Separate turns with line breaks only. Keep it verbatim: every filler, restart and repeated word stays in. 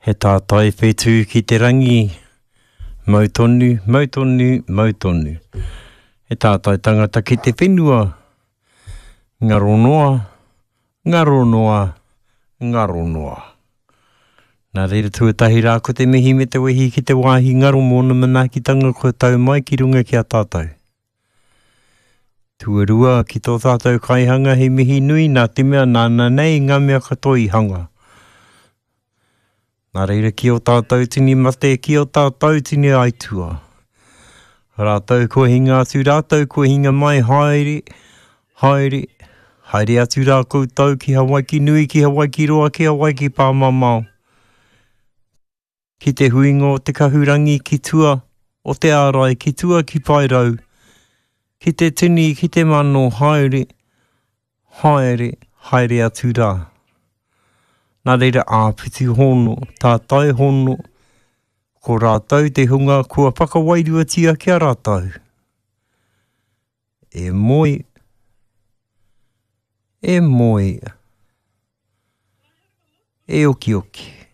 He tātai whetū ki te rangi, mautonu, mautonu, mautonu. He tātai tangata ki te whenua, ngaro noa, ngaro noa, ngaro noa. Nā reira tuatahi rā ko te mihi me te wehi ki te wāhi ngaro mōna manaakitanga ko tau mai ki runga ki a tātou. Tuarua ki tō tātou kaihanga he mihi nui nā te mea nāna nei ngā mea katoa i hanga. Nā reira ki o tātou tini mate, ki o tātou tini aitua. Rātou ko hinga atu, rātou ko hinga mai haere, haere, haere atu rā koutou ki Hawaii ki nui, ki Hawaii ki roa, ki Hawaii ki pāmamao. Ki te huinga o te kahurangi ki tua, o te ārai ki tua ki pairau. Ki te tini, ki te mano, haere, haere, haere atu rā. Nā reira āpiti hono, tātai hono, ko rātou te hunga kua whakawairua ki a rātou. E moi, e moi, e oki oki.